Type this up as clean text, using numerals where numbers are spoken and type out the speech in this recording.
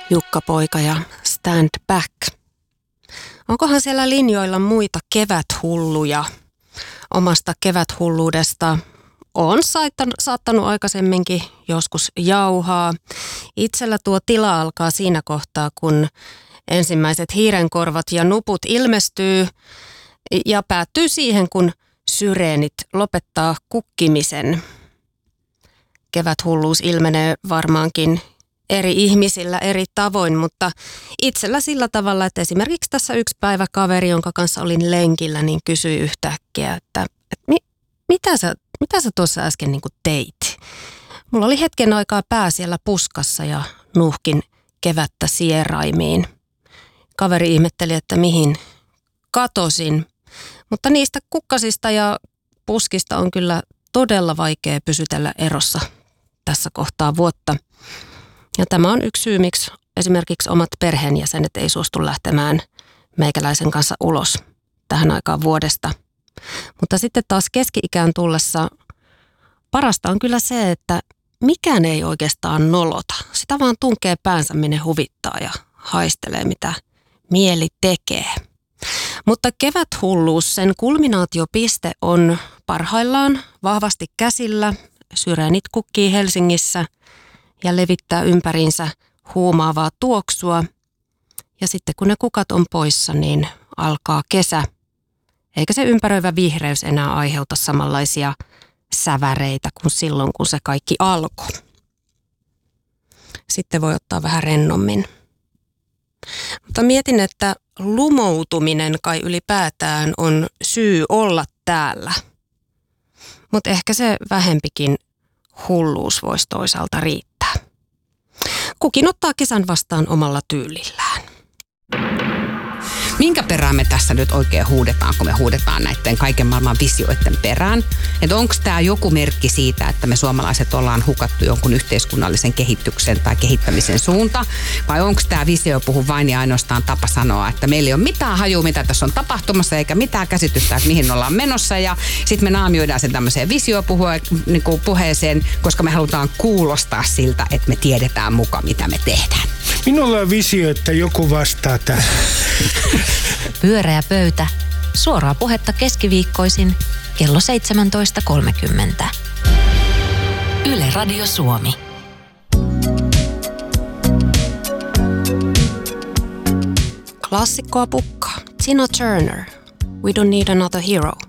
Jukka-poika ja Stand Back. Onkohan siellä linjoilla muita keväthulluja? Omasta keväthulluudesta on saattanut aikaisemminkin joskus jauhaa. Itsellä tuo tila alkaa siinä kohtaa, kun ensimmäiset hiirenkorvat ja nuput ilmestyy ja päättyy siihen, kun syreenit lopettaa kukkimisen. Keväthulluus ilmenee varmaankin eri ihmisillä eri tavoin, mutta itsellä sillä tavalla, että esimerkiksi tässä yksi päivä kaveri, jonka kanssa olin lenkillä, niin kysyi yhtäkkiä, että mitä sä tuossa äsken niin kuin teit? Mulla oli hetken aikaa pää siellä puskassa ja nuhkin kevättä sieraimiin. Kaveri ihmetteli, että mihin katosin, mutta niistä kukkasista ja puskista on kyllä todella vaikea pysytellä erossa tässä kohtaa vuotta. Ja tämä on yksi syy, miksi esimerkiksi omat perheenjäsenet ei suostu lähtemään meikäläisen kanssa ulos tähän aikaan vuodesta. Mutta sitten taas keski-ikään tullessa parasta on kyllä se, että mikään ei oikeastaan nolota. Sitä vaan tunkee päänsä, minne huvittaa ja haistelee, mitä mieli tekee. Mutta keväthulluus, sen kulminaatiopiste on parhaillaan vahvasti käsillä. Syreenit kukkii Helsingissä ja levittää ympäriinsä huumaavaa tuoksua. Ja sitten kun ne kukat on poissa, niin alkaa kesä. Eikä se ympäröivä vihreys enää aiheuta samanlaisia säväreitä kuin silloin, kun se kaikki alkoi. Sitten voi ottaa vähän rennommin. Mutta mietin, että lumoutuminen kai ylipäätään on syy olla täällä. Mutta ehkä se vähempikin hulluus voisi toisaalta riittää. Kukin ottaa kesän vastaan omalla tyylillään. Minkä perään me tässä nyt oikein huudetaan, kun me huudetaan näiden kaiken maailman visioiden perään? Että onko tämä joku merkki siitä, että me suomalaiset ollaan hukattu jonkun yhteiskunnallisen kehityksen tai kehittämisen suunta? Vai onko tämä visiopuhu vain ja ainoastaan tapa sanoa, että meillä ei ole mitään hajua, mitä tässä on tapahtumassa, eikä mitään käsitystä, että mihin ollaan menossa. Ja sitten me naamioidaan sen tämmöiseen visiopuheeseen, koska me halutaan kuulostaa siltä, että me tiedetään muka, mitä me tehdään. Minulla on visio, että joku vastaa tähän. Pyöreä pöytä. Suoraa puhetta keskiviikkoisin kello 17.30. Yle Radio Suomi. Klassikkoa pukkaa. Tina Turner. We don't need another hero.